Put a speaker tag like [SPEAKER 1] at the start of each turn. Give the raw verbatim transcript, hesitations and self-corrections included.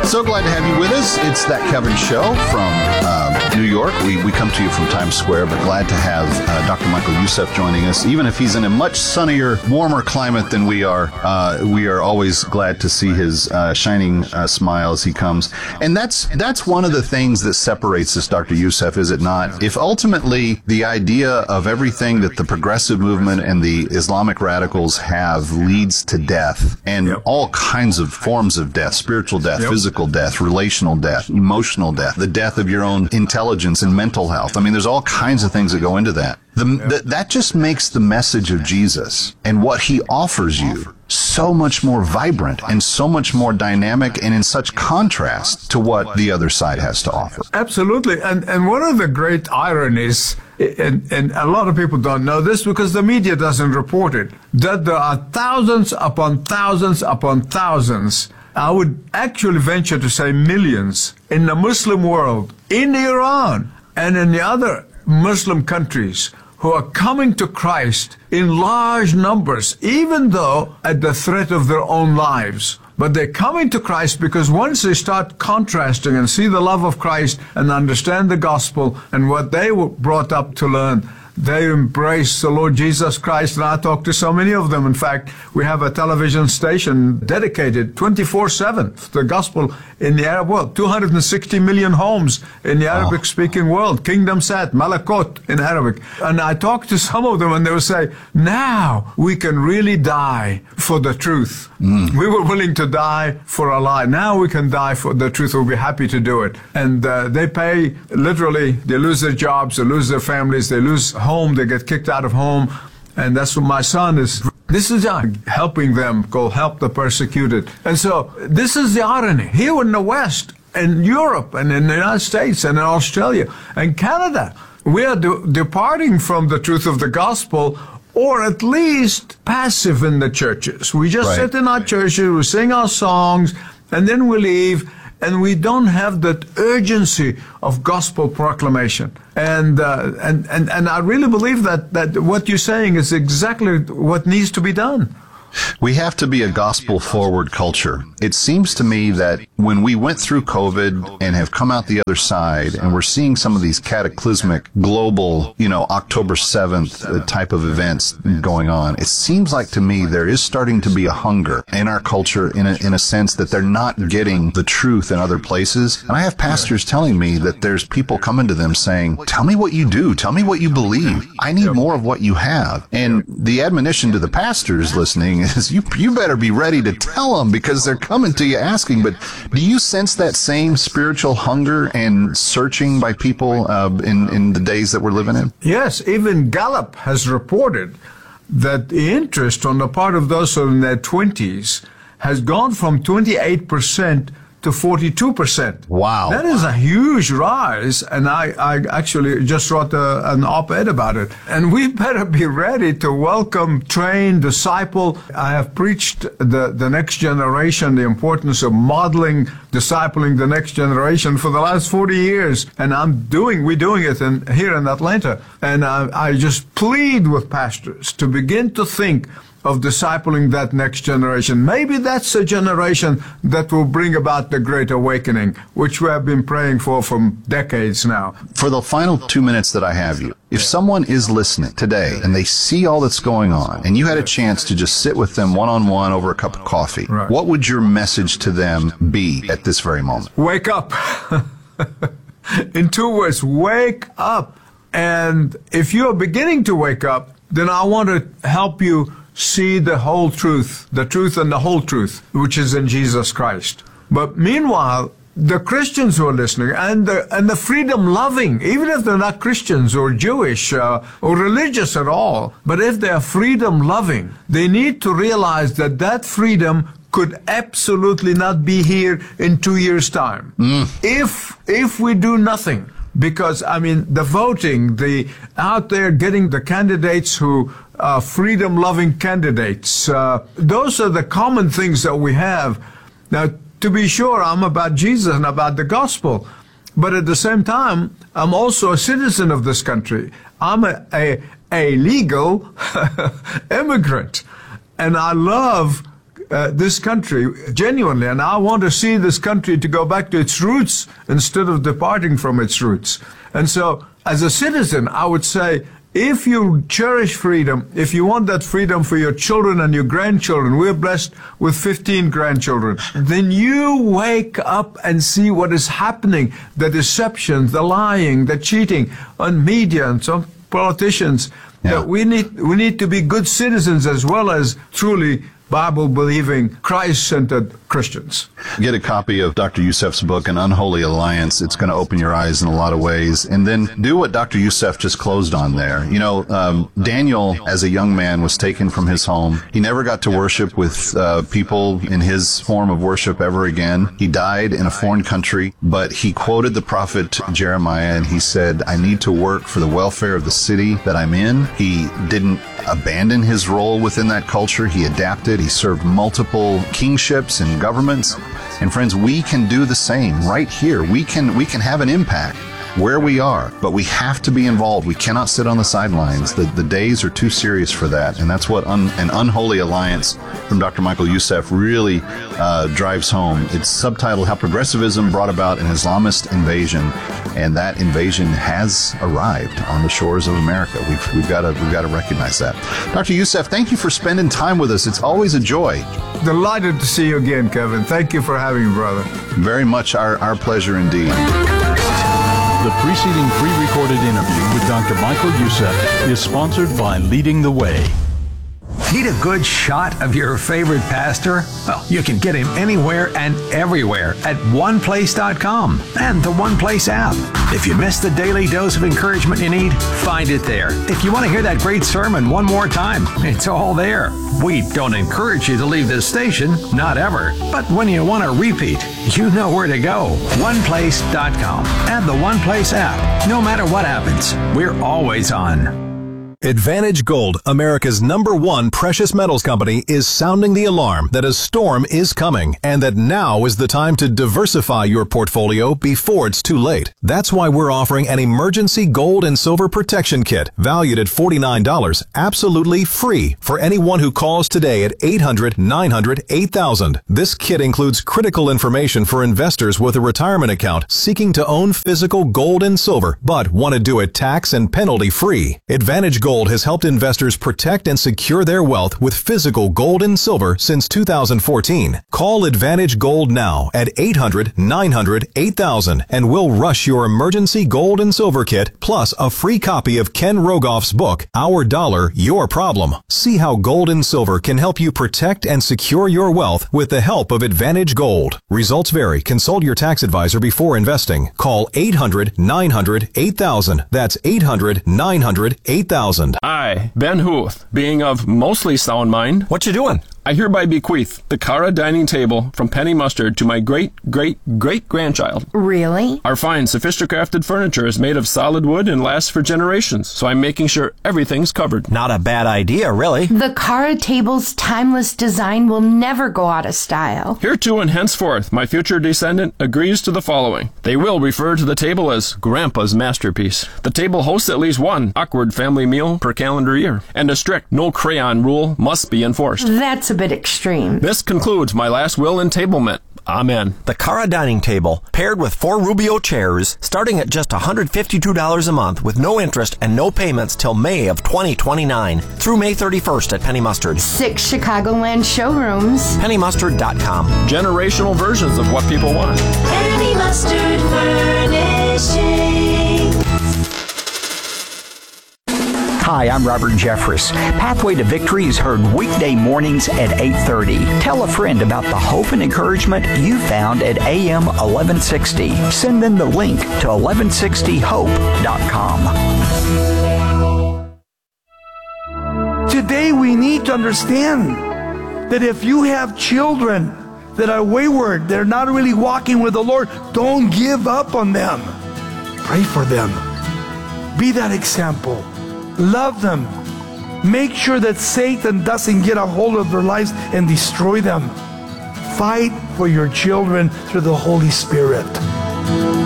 [SPEAKER 1] So glad to have you with us. It's That Kevin Show from uh, New York. We, we come to you from Times Square, but glad to have uh, Doctor Michael Youssef joining us. Even if he's in a much sunnier, warmer climate than we are, uh, we are always glad to see his uh, shining uh, smile as he comes. And that's that's one of the things that separates us, Doctor Youssef, is it not? If ultimately the idea of everything that the progressive movement and the Islamic radicals have leads to death and yep. all kinds of forms of death, spiritual death, yep. physical death, relational death, emotional death, the death of your own intelligence and mental health. I mean, there's all kinds of things that go into that. The, the, that just makes the message of Jesus and what he offers you so much more vibrant and so much more dynamic and in such contrast to what the other side has to offer.
[SPEAKER 2] Absolutely. And, and one of the great ironies, and, and a lot of people don't know this because the media doesn't report it, that there are thousands upon thousands upon thousands, I would actually venture to say millions, in the Muslim world, in Iran, and in the other Muslim countries, who are coming to Christ in large numbers, even though at the threat of their own lives. But they're coming to Christ because once they start contrasting and see the love of Christ and understand the gospel and what they were brought up to learn, they embrace the Lord Jesus Christ, and I talk to so many of them. In fact, we have a television station dedicated twenty-four seven to the gospel in the Arab world. two hundred sixty million homes in the Arabic-speaking world. Kingdom Sat, Malakot in Arabic. And I talk to some of them, and they will say, now we can really die for the truth. Mm. We were willing to die for a lie. Now we can die for the truth. We'll be happy to do it. And uh, they pay, literally, they lose their jobs, they lose their families, they lose home, they get kicked out of home, and that's what my son is. This is uh, helping them go help the persecuted. And so this is the irony. Here in the West, in Europe, and in the United States, and in Australia, and Canada, we are de- departing from the truth of the gospel, or at least passive in the churches. We just right. sit in our churches, we sing our songs, and then we leave, and we don't have that urgency of gospel proclamation. And, uh, and, and, and I really believe that, that what you're saying is exactly what needs to be done.
[SPEAKER 1] We have to be a gospel-forward culture. It seems to me that when we went through COVID and have come out the other side, and we're seeing some of these cataclysmic, global, you know, October seventh type of events going on, it seems like to me there is starting to be a hunger in our culture in a, in a sense that they're not getting the truth in other places. And I have pastors telling me that there's people coming to them saying, tell me what you do. Tell me what you believe. I need more of what you have. And the admonition to the pastors listening is you you better be ready to tell them because they're coming to you asking. But do you sense that same spiritual hunger and searching by people uh, in, in the days that we're living in?
[SPEAKER 2] Yes, even Gallup has reported that the interest on the part of those who are in their twenties has gone from twenty-eight percent to forty-two percent.
[SPEAKER 1] Wow.
[SPEAKER 2] That is a huge rise, and I, I actually just wrote a, an op-ed about it. And we better be ready to welcome, train, disciple. I have preached the, the next generation, the importance of modeling, discipling the next generation for the last forty years. And I'm doing, we're doing it in, here in Atlanta. And I, I just plead with pastors to begin to think of discipling that next generation. Maybe that's a generation that will bring about the Great Awakening, which we have been praying for for decades now.
[SPEAKER 1] For the final two minutes that I have you, if someone is listening today and they see all that's going on and you had a chance to just sit with them one-on-one over a cup of coffee, right. what would your message to them be at this very moment?
[SPEAKER 2] Wake up. In two words, wake up. And if you're beginning to wake up, then I want to help you see the whole truth, the truth and the whole truth, which is in Jesus Christ. But meanwhile, the Christians who are listening and the, and the freedom-loving, even if they're not Christians or Jewish uh, or religious at all, but if they are freedom-loving, they need to realize that that freedom could absolutely not be here in two years' time. Mm. If, if we do nothing. Because, I mean, the voting, the out there getting the candidates who uh, freedom-loving candidates, uh, those are the common things that we have. Now, to be sure, I'm about Jesus and about the gospel, but at the same time, I'm also a citizen of this country. I'm a, a, a legal immigrant, and I love uh, this country genuinely, and I want to see this country to go back to its roots instead of departing from its roots. And so, as a citizen, I would say, if you cherish freedom, if you want that freedom for your children and your grandchildren, we're blessed with fifteen grandchildren, then you wake up and see what is happening, the deception, the lying, the cheating on media and some politicians.
[SPEAKER 1] Yeah.
[SPEAKER 2] That we need, we need to be good citizens as well as truly Bible-believing, Christ-centered Christians.
[SPEAKER 1] Get a copy of Doctor Youssef's book, An Unholy Alliance. It's going to open your eyes in a lot of ways. And then do what Doctor Youssef just closed on there. You know, um, Daniel, as a young man, was taken from his home. He never got to worship with uh, people in his form of worship ever again. He died in a foreign country, but he quoted the prophet Jeremiah, and he said, I need to work for the welfare of the city that I'm in. He didn't abandon his role within that culture. He adapted. He served multiple kingships and governments. And friends, we can do the same right here. We can we can have an impact where we are, but we have to be involved. We cannot sit on the sidelines. The, the days are too serious for that. And that's what un, an unholy alliance from Doctor Michael Youssef really uh, drives home. It's subtitled How Progressivism Brought About an Islamist Invasion. And that invasion has arrived on the shores of America. We've, we've got to we've got to recognize that. Doctor Youssef, thank you for spending time with us. It's always a joy.
[SPEAKER 2] Delighted to see you again, Kevin. Thank you for having me, brother.
[SPEAKER 1] Very much our, our pleasure indeed.
[SPEAKER 3] The preceding pre-recorded interview with Doctor Michael Youssef is sponsored by Leading the Way.
[SPEAKER 4] Need a good shot of your favorite pastor? Well, you can get him anywhere and everywhere at one place dot com and the OnePlace app. If you missed the daily dose of encouragement you need, find it there. If you want to hear that great sermon one more time, it's all there. We don't encourage you to leave this station, not ever. But when you want to repeat, you know where to go. one place dot com and the OnePlace app. No matter what happens, we're always on.
[SPEAKER 5] Advantage Gold, America's number one precious metals company, is sounding the alarm that a storm is coming and that now is the time to diversify your portfolio before it's too late. That's why we're offering an emergency gold and silver protection kit valued at forty-nine dollars, absolutely free for anyone who calls today at eight hundred, nine hundred, eight thousand. This kit includes critical information for investors with a retirement account seeking to own physical gold and silver but want to do it tax and penalty free. Advantage Gold Gold has helped investors protect and secure their wealth with physical gold and silver since two thousand fourteen. Call Advantage Gold now at eight hundred, nine hundred, eight thousand and we'll rush your emergency gold and silver kit plus a free copy of Ken Rogoff's book, Our Dollar, Your Problem. See how gold and silver can help you protect and secure your wealth with the help of Advantage Gold. Results vary. Consult your tax advisor before investing. Call eight hundred, nine hundred, eight thousand. That's eight hundred, nine hundred, eight thousand.
[SPEAKER 6] I, Ben Huth, being of mostly sound mind,
[SPEAKER 4] What you doing?
[SPEAKER 6] I hereby bequeath the Cara dining table from Penny Mustard to my great-great-great-grandchild.
[SPEAKER 7] Really?
[SPEAKER 6] Our fine, sophisticated furniture is made of solid wood and lasts for generations, so I'm making sure everything's covered.
[SPEAKER 4] Not a bad idea, really.
[SPEAKER 7] The Cara table's timeless design will never go out of style.
[SPEAKER 6] Hereto and henceforth, my future descendant agrees to the following. They will refer to the table as Grandpa's masterpiece. The table hosts at least one awkward family meal per calendar year, and a strict no crayon rule must be enforced.
[SPEAKER 7] That's a bit extreme.
[SPEAKER 6] This concludes my last will entablement. Amen.
[SPEAKER 8] The Cara dining table, paired with four Rubio chairs, starting at just one hundred fifty-two dollars a month with no interest and no payments till May of twenty twenty-nine through May thirty-first at Penny Mustard.
[SPEAKER 7] Six Chicagoland showrooms.
[SPEAKER 8] penny mustard dot com.
[SPEAKER 6] Generational versions of what people want.
[SPEAKER 9] Penny Mustard Furnishing.
[SPEAKER 10] Hi, I'm Robert Jeffress. Pathway to Victory is heard weekday mornings at eight thirty. Tell a friend about the hope and encouragement you found at A M eleven sixty. Send them the link to eleven sixty hope dot com.
[SPEAKER 11] Today we need to understand that if you have children that are wayward, they're not really walking with the Lord, don't give up on them. Pray for them. Be that example. Love them. Make sure that Satan doesn't get a hold of their lives and destroy them. Fight for your children through the Holy Spirit.